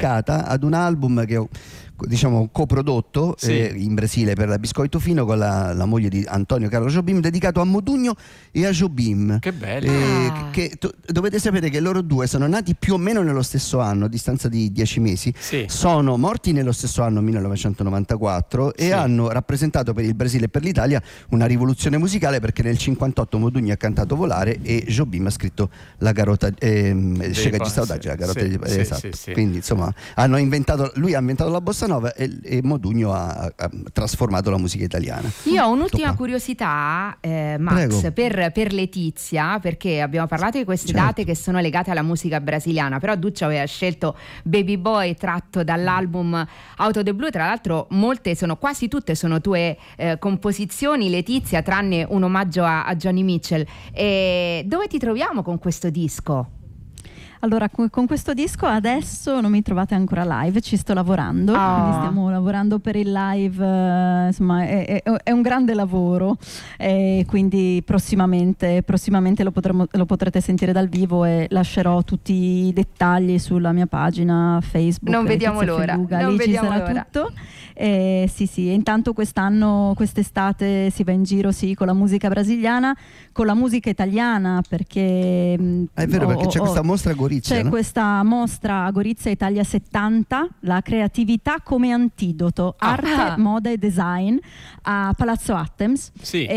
dedicata ad un album che ho, diciamo, coprodotto in Brasile per la Biscoito Fino con la moglie di Antonio Carlo Jobim, dedicato a Modugno e a Jobim. Che bello! Dovete sapere che loro due sono nati più o meno nello stesso anno, a distanza di 10 mesi. Sono morti nello stesso anno, 1994, e hanno rappresentato per il Brasile e per l'Italia una rivoluzione musicale, perché nel 58 Modugno ha cantato Volare e Jobim ha scritto La Garota Chega di Saudade, la Garota esatto. Quindi insomma lui ha inventato la bossa nova e Modugno ha trasformato la musica italiana. Io ho un'ultima curiosità, Max, per Letizia, perché abbiamo parlato di queste date che sono legate alla musica brasiliana, però Duccio aveva scelto Baby Boy tratto dall'album Out of the Blue. Tra l'altro quasi tutte sono tue composizioni, Letizia, tranne un omaggio a Johnny Mitchell. E dove ti troviamo con questo disco? Allora, con questo disco adesso non mi trovate ancora live, ci sto lavorando, quindi stiamo lavorando per il live, insomma è un grande lavoro, quindi prossimamente lo potrete sentire dal vivo e lascerò tutti i dettagli sulla mia pagina Facebook. Non vediamo l'ora, lì ci sarà tutto. Sì, intanto quest'estate si va in giro con la musica brasiliana, con la musica italiana, perché è vero, perché c'è questa mostra a Gorizia, c'è questa mostra a Gorizia Italia 70, la creatività come antidoto, arte, moda e design, a Palazzo Attems.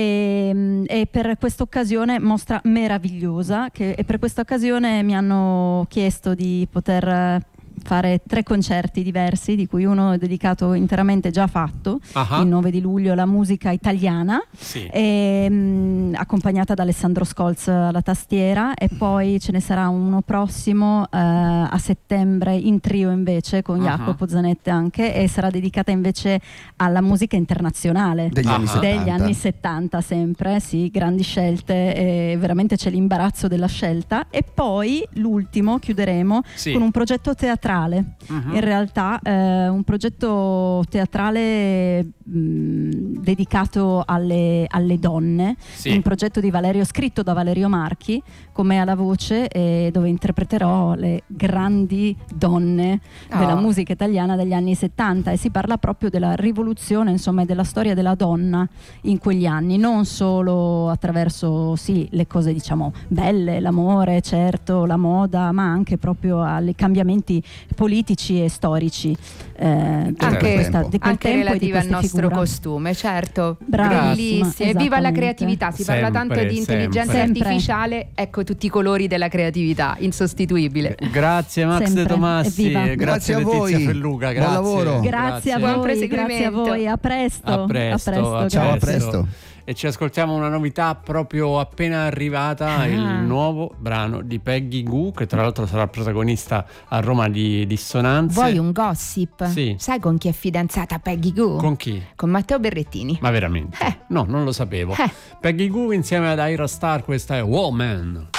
E per questa occasione, mostra meravigliosa, e per questa occasione mi hanno chiesto di poter fare 3 concerti diversi, di cui uno è dedicato interamente già fatto, il 9 di luglio, alla musica italiana, accompagnata da Alessandro Scholz alla tastiera, e poi ce ne sarà uno prossimo a settembre in trio invece con Jacopo Zanette anche, e sarà dedicata invece alla musica internazionale degli anni 70 sempre, grandi scelte, e veramente c'è l'imbarazzo della scelta. E poi l'ultimo chiuderemo con un progetto teatrale, in realtà un progetto teatrale dedicato alle donne, un progetto di scritto da Valerio Marchi, con me alla voce, dove interpreterò le grandi donne della musica italiana degli anni 70, e si parla proprio della rivoluzione, insomma, e della storia della donna in quegli anni, non solo attraverso le cose, diciamo, belle, l'amore, certo, la moda, ma anche proprio ai cambiamenti politici e storici anche relative al nostro costume, certo. Bellissimo, e viva la creatività, si parla tanto di intelligenza artificiale, ecco tutti i colori della creatività, insostituibile. Grazie Max De Tomassi, grazie a voi, Felluga, buon lavoro, grazie a voi, a presto. Ciao, a presto. E ci ascoltiamo una novità proprio appena arrivata, il nuovo brano di Peggy Gou, che tra l'altro sarà protagonista a Roma di Dissonanze. Vuoi un gossip? Sì. Sai con chi è fidanzata Peggy Gou? Con chi? Con Matteo Berrettini. Ma veramente? No, non lo sapevo. Peggy Gou insieme ad Ira Star, questa è Woman.